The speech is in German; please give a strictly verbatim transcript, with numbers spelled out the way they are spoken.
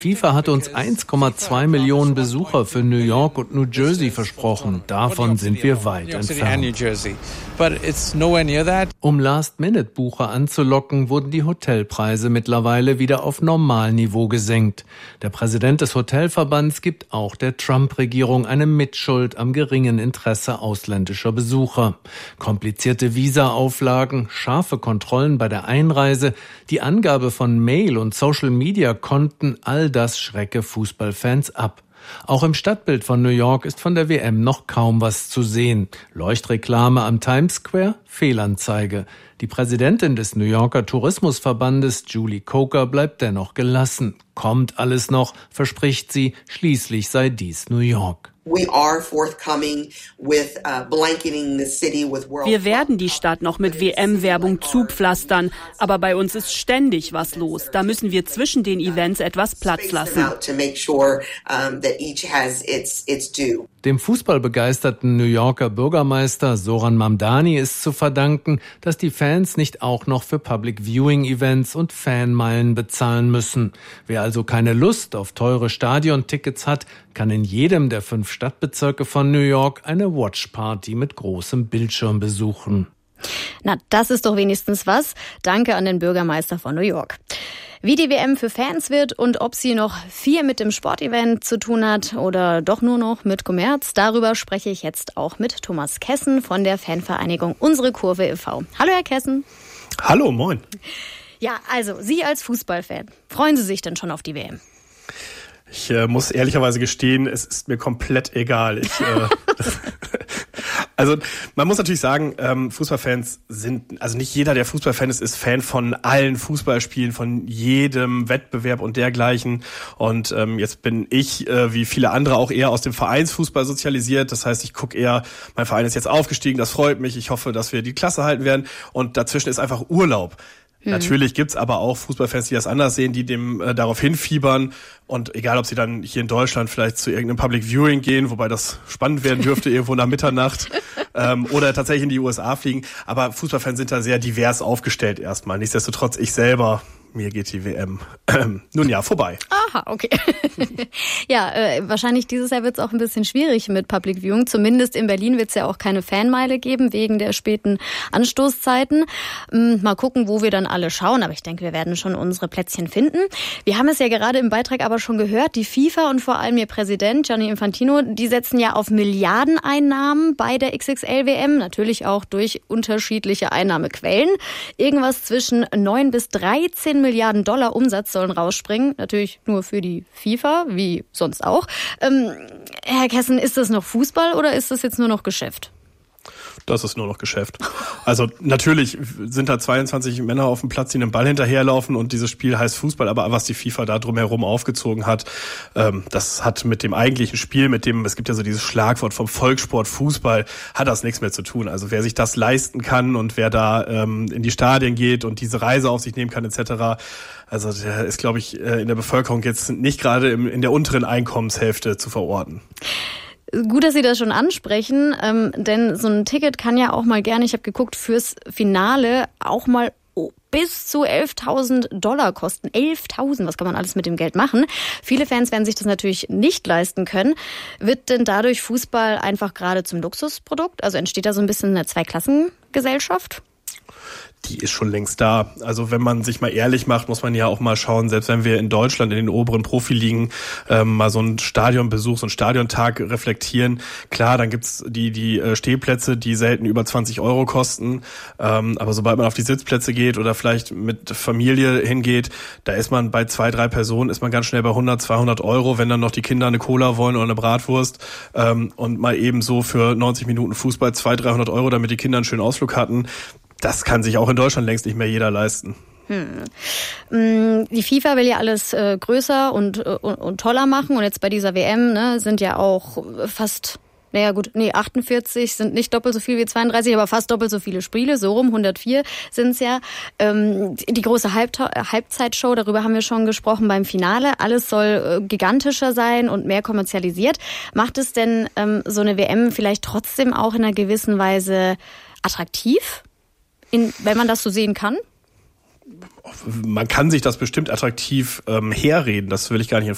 FIFA hat uns eins Komma zwei Millionen Besucher für New York und New Jersey versprochen. Davon sind wir weit entfernt. Um Last-Minute-Bucher anzulocken, wurden die Hotelpreise mittlerweile wieder auf Normalniveau gesenkt. Der Präsident des Hotelverbands gibt auch der Trump-Regierung eine Mitschuld am geringen Interesse ausländischer Besucher. Komplizierte Visa-Auflagen, scharfe Kontrollen bei der Einreise, die Angabe von Mail- und Social-Media-Konten, all das schrecke Fußballfans ab. Auch im Stadtbild von New York ist von der W M noch kaum was zu sehen. Leuchtreklame am Times Square, Fehlanzeige. Die Präsidentin des New Yorker Tourismusverbandes, Julie Coker, bleibt dennoch gelassen. Kommt alles noch, verspricht sie, schließlich sei dies New York. Wir werden die Stadt noch mit W M-Werbung zupflastern, aber bei uns ist ständig was los. Da müssen wir zwischen den Events etwas Platz lassen. Dem fußballbegeisterten New Yorker Bürgermeister Zoran Mamdani ist zu verdanken, dass die Fans nicht auch noch für Public-Viewing-Events und Fanmeilen bezahlen müssen. Wer also keine Lust auf teure Stadiontickets hat, kann in jedem der fünf Stadtbezirke von New York eine Watchparty mit großem Bildschirm besuchen. Na, das ist doch wenigstens was. Danke an den Bürgermeister von New York. Wie die W M für Fans wird und ob sie noch viel mit dem Sportevent zu tun hat oder doch nur noch mit Kommerz, darüber spreche ich jetzt auch mit Thomas Kessen von der Fanvereinigung Unsere Kurve e V Hallo, Herr Kessen. Hallo, moin. Ja, also Sie als Fußballfan, freuen Sie sich denn schon auf die W M? Ich äh, muss ehrlicherweise gestehen, es ist mir komplett egal. Ich, äh, also man muss natürlich sagen, ähm, Fußballfans sind, also nicht jeder, der Fußballfan ist, ist Fan von allen Fußballspielen, von jedem Wettbewerb und dergleichen. Und ähm, jetzt bin ich, äh, wie viele andere, auch eher aus dem Vereinsfußball sozialisiert. Das heißt, ich gucke eher, mein Verein ist jetzt aufgestiegen, das freut mich. Ich hoffe, dass wir die Klasse halten werden. Und dazwischen ist einfach Urlaub. Hm. Natürlich gibt's aber auch Fußballfans, die das anders sehen, die dem äh, darauf hinfiebern. Und egal, ob sie dann hier in Deutschland vielleicht zu irgendeinem Public Viewing gehen, wobei das spannend werden dürfte, irgendwo nach Mitternacht, ähm, oder tatsächlich in die U S A fliegen. Aber Fußballfans sind da sehr divers aufgestellt erstmal. Nichtsdestotrotz, ich selber, mir geht die W M ähm, nun ja vorbei. Aha, okay. ja, äh, wahrscheinlich dieses Jahr wird es auch ein bisschen schwierig mit Public Viewing. Zumindest in Berlin wird es ja auch keine Fanmeile geben wegen der späten Anstoßzeiten. Ähm, mal gucken, wo wir dann alle schauen. Aber ich denke, wir werden schon unsere Plätzchen finden. Wir haben es ja gerade im Beitrag aber schon gehört. Die FIFA und vor allem ihr Präsident Gianni Infantino, die setzen ja auf Milliardeneinnahmen bei der X X L W M. Natürlich auch durch unterschiedliche Einnahmequellen. Irgendwas zwischen neun bis dreizehn Milliarden Dollar Umsatz sollen rausspringen. Natürlich nur für die FIFA, wie sonst auch. Ähm, Herr Kessen, ist das noch Fußball oder ist das jetzt nur noch Geschäft? Das ist nur noch Geschäft. Also natürlich sind da zweiundzwanzig Männer auf dem Platz, die einem Ball hinterherlaufen und dieses Spiel heißt Fußball, aber was die FIFA da drumherum aufgezogen hat, ähm, das hat mit dem eigentlichen Spiel, mit dem, es gibt ja so dieses Schlagwort vom Volkssport Fußball, hat das nichts mehr zu tun. Also wer sich das leisten kann und wer da ähm, in die Stadien geht und diese Reise auf sich nehmen kann et cetera, also der ist, glaube ich, in der Bevölkerung jetzt nicht gerade im, in der unteren Einkommenshälfte zu verorten. Gut, dass Sie das schon ansprechen, ähm, denn so ein Ticket kann ja auch mal gerne, ich habe geguckt, fürs Finale auch mal oh, bis zu elftausend Dollar kosten. elftausend, was kann man alles mit dem Geld machen? Viele Fans werden sich das natürlich nicht leisten können. Wird denn dadurch Fußball einfach gerade zum Luxusprodukt? Also entsteht da so ein bisschen eine Zweiklassengesellschaft? Die ist schon längst da. Also wenn man sich mal ehrlich macht, muss man ja auch mal schauen, selbst wenn wir in Deutschland in den oberen Profiligen ähm, mal so einen Stadionbesuch, so einen Stadiontag reflektieren. Klar, dann gibt's die die äh, Stehplätze, die selten über zwanzig Euro kosten. Ähm, aber sobald man auf die Sitzplätze geht oder vielleicht mit Familie hingeht, da ist man bei zwei, drei Personen, ist man ganz schnell bei hundert, zweihundert Euro, wenn dann noch die Kinder eine Cola wollen oder eine Bratwurst. Ähm, und mal eben so für neunzig Minuten Fußball zweihundert, dreihundert Euro, damit die Kinder einen schönen Ausflug hatten. Das kann sich auch in Deutschland längst nicht mehr jeder leisten. Hm. Die FIFA will ja alles äh, größer und, und, und toller machen. Und jetzt bei dieser W M ne, sind ja auch fast, naja gut, nee, achtundvierzig sind nicht doppelt so viel wie zweiunddreißig, aber fast doppelt so viele Spiele. So rum, hundertvier sind es ja. Ähm, die große Halbta- Halbzeitshow, darüber haben wir schon gesprochen beim Finale. Alles soll äh, gigantischer sein und mehr kommerzialisiert. Macht es denn ähm, so eine W M vielleicht trotzdem auch in einer gewissen Weise attraktiv? In, wenn man das so sehen kann? Man kann sich das bestimmt attraktiv ähm, herreden, das will ich gar nicht in